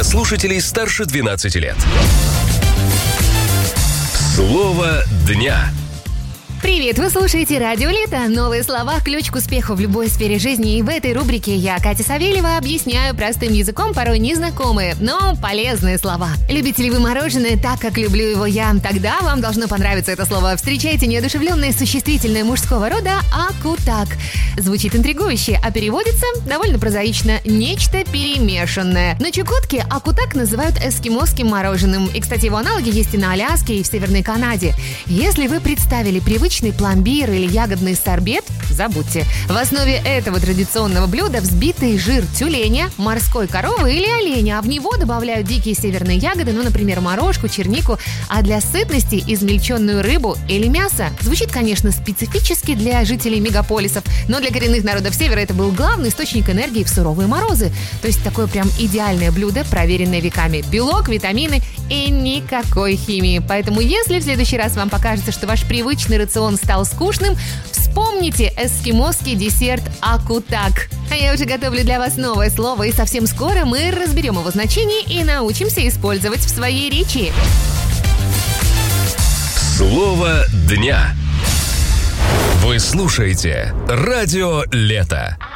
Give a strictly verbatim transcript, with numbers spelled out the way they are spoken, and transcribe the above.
слушателей старше двенадцати лет. Слово дня. Привет! Вы слушаете Радио Лето. Новые слова – ключ к успеху в любой сфере жизни. И в этой рубрике я, Катя Савельева, объясняю простым языком порой незнакомые, но полезные слова. Любите ли вы мороженое так, как люблю его я? Тогда вам должно понравиться это слово. Встречайте неодушевленное существительное мужского рода «акутак». Звучит интригующе, а переводится довольно прозаично – нечто перемешанное. На Чукотке акутак называют эскимосским мороженым. И, кстати, его аналоги есть и на Аляске, и в Северной Канаде. Если вы представили привычный пломбир или ягодный сорбет, забудьте. В основе этого традиционного блюда взбитый жир тюленя, морской коровы или оленя, а в него добавляют дикие северные ягоды, ну, например, морожку, чернику, а для сытности измельченную рыбу или мясо. Звучит, конечно, специфически для жителей мегаполисов, но для коренных народов Севера это был главный источник энергии в суровые морозы. То есть такое прям идеальное блюдо, проверенное веками. Белок, витамины и никакой химии. Поэтому если в следующий раз вам покажется, что ваш привычный рацион стал скучным, вспомните эскимосский десерт акутак. А я уже готовлю для вас новое слово, и совсем скоро мы разберем его значение и научимся использовать в своей речи. Слово дня. Вы слушаете Радио Лето.